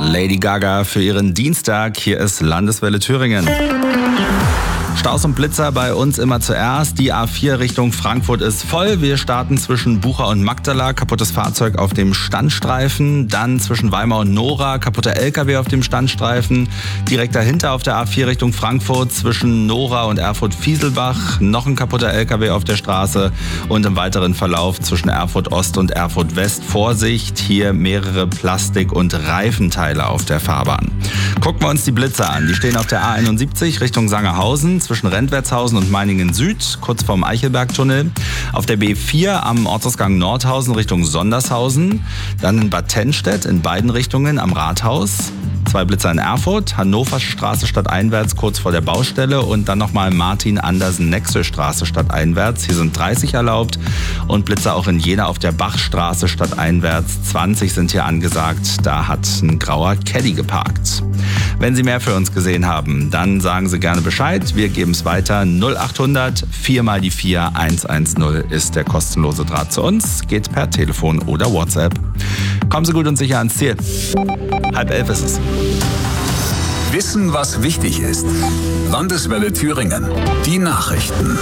Lady Gaga für ihren Dienstag. Hier ist Landeswelle Thüringen. Staus und Blitzer bei uns immer zuerst. Die A4 Richtung Frankfurt ist voll. Wir starten zwischen Bucha und Magdala. Kaputtes Fahrzeug auf dem Standstreifen. Dann zwischen Weimar und Nora. Kaputter LKW auf dem Standstreifen. Direkt dahinter auf der A4 Richtung Frankfurt zwischen Nora und Erfurt-Fieselbach. Noch ein kaputter LKW auf der Straße. Und im weiteren Verlauf zwischen Erfurt Ost und Erfurt West. Vorsicht, hier mehrere Plastik- und Reifenteile auf der Fahrbahn. Gucken wir uns die Blitzer an. Die stehen auf der A71 Richtung Sangerhausen. Zwischen Rentwertshausen und Meiningen Süd, kurz vorm Eichelbergtunnel. Auf der B4 am Ortsausgang Nordhausen Richtung Sondershausen. Dann in Bad Tennstedt in beiden Richtungen am Rathaus. 2 Blitzer in Erfurt, Hannoverstraße stadteinwärts kurz vor der Baustelle und dann nochmal Martin-Andersen-Nexel-Straße stadteinwärts. Hier sind 30 erlaubt und Blitzer auch in Jena auf der Bachstraße stadteinwärts. 20 sind hier angesagt, da hat ein grauer Caddy geparkt. Wenn Sie mehr für uns gesehen haben, dann sagen Sie gerne Bescheid. Wir geben es weiter. 0800 4 mal die 4 110 ist der kostenlose Draht zu uns. Geht per Telefon oder WhatsApp. Kommen Sie gut und sicher ans Ziel. 10:30 ist es. Wissen, was wichtig ist. Landeswelle Thüringen. Die Nachrichten.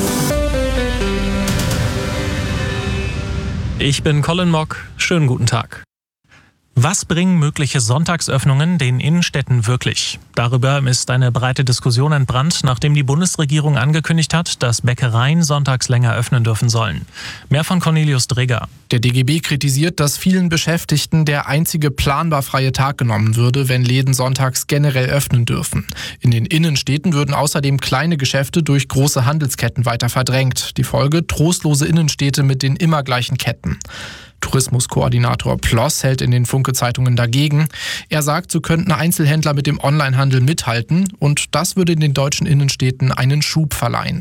Ich bin Colin Mock. Schönen guten Tag. Was bringen mögliche Sonntagsöffnungen den Innenstädten wirklich? Darüber ist eine breite Diskussion entbrannt, nachdem die Bundesregierung angekündigt hat, dass Bäckereien sonntags länger öffnen dürfen sollen. Mehr von Cornelius Dreger. Der DGB kritisiert, dass vielen Beschäftigten der einzige planbar freie Tag genommen würde, wenn Läden sonntags generell öffnen dürfen. In den Innenstädten würden außerdem kleine Geschäfte durch große Handelsketten weiter verdrängt. Die Folge: trostlose Innenstädte mit den immer gleichen Ketten. Tourismuskoordinator Ploss hält in den Funke-Zeitungen dagegen. Er sagt, so könnten Einzelhändler mit dem Onlinehandel mithalten und das würde den deutschen Innenstädten einen Schub verleihen.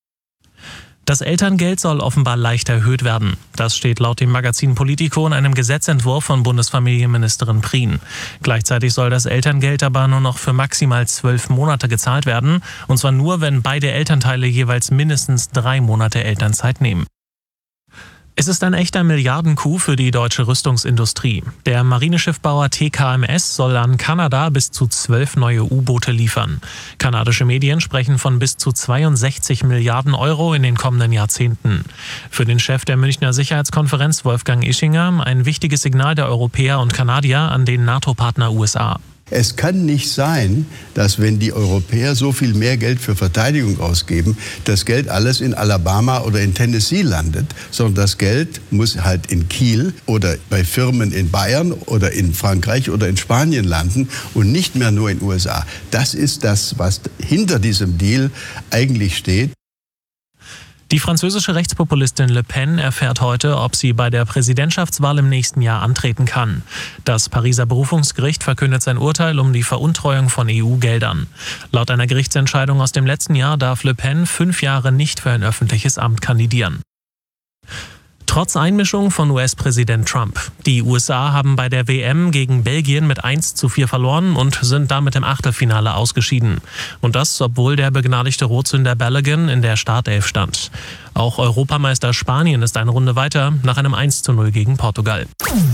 Das Elterngeld soll offenbar leicht erhöht werden. Das steht laut dem Magazin Politico in einem Gesetzentwurf von Bundesfamilienministerin Prien. Gleichzeitig soll das Elterngeld aber nur noch für maximal 12 Monate gezahlt werden. Und zwar nur, wenn beide Elternteile jeweils mindestens 3 Monate Elternzeit nehmen. Es ist ein echter Milliarden-Coup für die deutsche Rüstungsindustrie. Der Marineschiffbauer TKMS soll an Kanada bis zu 12 neue U-Boote liefern. Kanadische Medien sprechen von bis zu 62 Milliarden Euro in den kommenden Jahrzehnten. Für den Chef der Münchner Sicherheitskonferenz, Wolfgang Ischinger, ein wichtiges Signal der Europäer und Kanadier an den NATO-Partner USA. Es kann nicht sein, dass wenn die Europäer so viel mehr Geld für Verteidigung ausgeben, das Geld alles in Alabama oder in Tennessee landet, sondern das Geld muss halt in Kiel oder bei Firmen in Bayern oder in Frankreich oder in Spanien landen und nicht mehr nur in den USA. Das ist das, was hinter diesem Deal eigentlich steht. Die französische Rechtspopulistin Le Pen erfährt heute, ob sie bei der Präsidentschaftswahl im nächsten Jahr antreten kann. Das Pariser Berufungsgericht verkündet sein Urteil um die Veruntreuung von EU-Geldern. Laut einer Gerichtsentscheidung aus dem letzten Jahr darf Le Pen 5 Jahre nicht für ein öffentliches Amt kandidieren. Trotz Einmischung von US-Präsident Trump. Die USA haben bei der WM gegen Belgien mit 1:4 verloren und sind damit im Achtelfinale ausgeschieden. Und das, obwohl der begnadigte Rotsünder Balogun in der Startelf stand. Auch Europameister Spanien ist eine Runde weiter nach einem 1:0 gegen Portugal.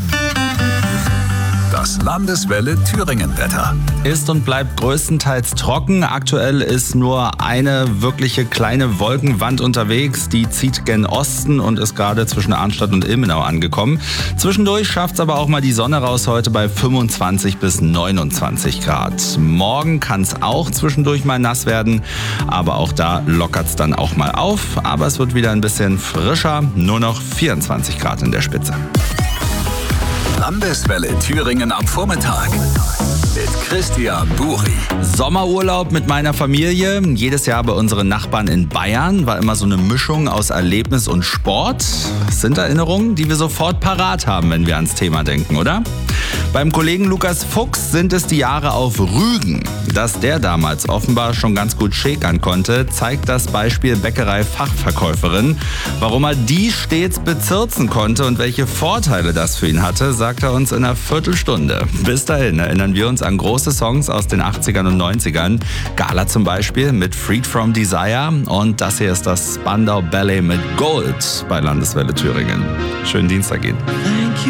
Das Landeswelle Thüringen-Wetter. Ist und bleibt größtenteils trocken. Aktuell ist nur eine wirkliche kleine Wolkenwand unterwegs. Die zieht gen Osten und ist gerade zwischen Arnstadt und Ilmenau angekommen. Zwischendurch schafft es aber auch mal die Sonne raus heute bei 25 bis 29 Grad. Morgen kann es auch zwischendurch mal nass werden, aber auch da lockert es dann auch mal auf. Aber es wird wieder ein bisschen frischer, nur noch 24 Grad in der Spitze. Landeswelle Thüringen am Vormittag mit Christian Buri. Sommerurlaub mit meiner Familie. Jedes Jahr bei unseren Nachbarn in Bayern war immer so eine Mischung aus Erlebnis und Sport. Das sind Erinnerungen, die wir sofort parat haben, wenn wir ans Thema denken, oder? Beim Kollegen Lukas Fuchs sind es die Jahre auf Rügen. Dass der damals offenbar schon ganz gut schäkern konnte, zeigt das Beispiel Bäckerei-Fachverkäuferin. Warum er die stets bezirzen konnte und welche Vorteile das für ihn hatte, sagt er uns in einer Viertelstunde. Bis dahin erinnern wir uns an große Songs aus den 80ern und 90ern. Gala zum Beispiel mit Freed From Desire und das hier ist das Spandau Ballet mit Gold bei Landeswelle Thüringen. Schönen Dienstag Ihnen.